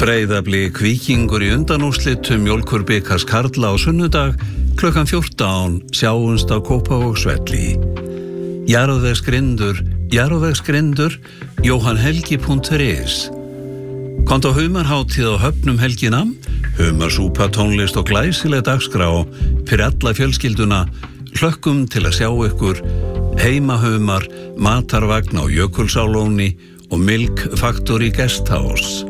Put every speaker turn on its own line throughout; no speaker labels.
Breiðablik Víkingur í undanúrslitum Mjólkurbikars karla á sunnudag klukkan 14 sjáumst á Kópavogsvelli. Jarðvegsgrindur johanhelgi.is. Komdu á humarhátíð á Höfnum helgina, humarsúpa, tónlist og glæsileg dagskrá fyrir alla fjölskylduna. Hlökkum til að sjá ykkur, heimahumar, matarvagn á Jökulsárlóni og Milk Factory Guesthouse.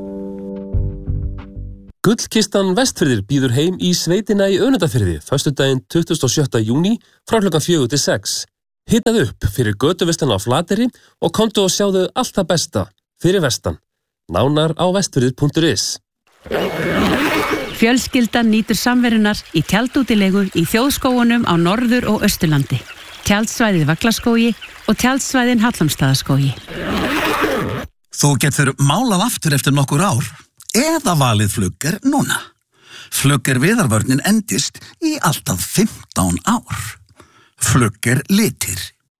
Gullkistan Vestfirðir býður heim í sveitina í Önundarfirði föstudaginn 27. júní frá klukkan 4 til 6. Hitað upp fyrir götuvistan á Flateyri og komdu og sjáðu allt það besta fyrir vestan. Nánar á vestfirðir.is.
Fjölskyldan nýtur samverunar í tjaldútilegu í þjóðskógunum á Norður- og Austurlandi. Tjaldsvæðið Vaglaskógi og tjaldsvæðin Hallormsstaðaskógi.
Þú getur málað aftur eftir nokkur ár eða valið Flugger núna. Flugger viðarvörnin endist í alltaf 15 ár. Flugger litir.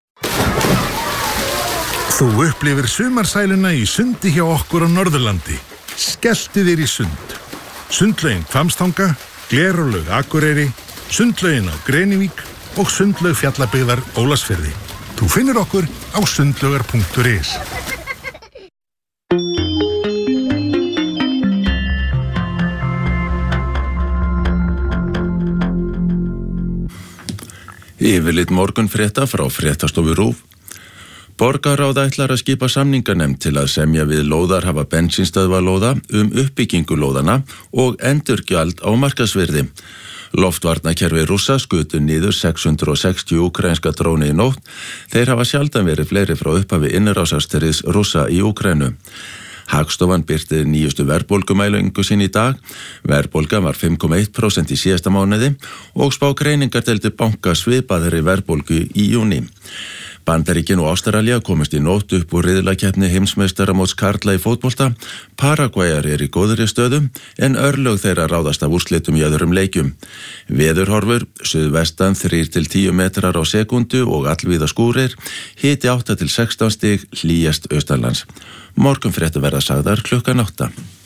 Þú upplifir sumarsæluna í sundi hjá okkur á Norðurlandi. Skelltu þér í sund. Sundlaugin Hvammstanga, Glerárlaug Akureyri, sundlaugin á Grenivík og sundlaug Fjallabyggðar Ólafsfirði. Þú finnur okkur á sundlaugar.is.
Yfirlit morgunfrétta frá fréttastofu RÚV. Borgarráð ætlar að skipa samninganefnd til að semja við lóðarhafa bensínstöðvalóða uppbyggingu lóðana og endurgjald á markaðsvirði. Loftvarnakerfi Rússa skutu niður 660 úkraínska dróna í nótt. Þeir hafa sjaldan verið fleiri frá upphafi innrásarstríðs Rússa í Úkraínu. Hagstofan birti nýjustu verðbólgumælingu sín í dag. Verðbólgan var 5,1% í síðasta mánuði og spágreiningardeildir banka svipaðri verðbólgu í júní. Bandaríkin og Ástralía komist í nótt upp úr riðlakeppni heimsmeistaramóts karla í fótbolta. Paragvæjar í góðri stöðu en örlög þeirra ráðast af úrslitum í öðrum leikjum. Veðurhorfur, suðvestan 3 til 10 metrar á sekundu og allvíða skúrir, hiti 8 til 16 stig, hlýjast austanlands. Morgunfréttir verða sagðar klukkan 8.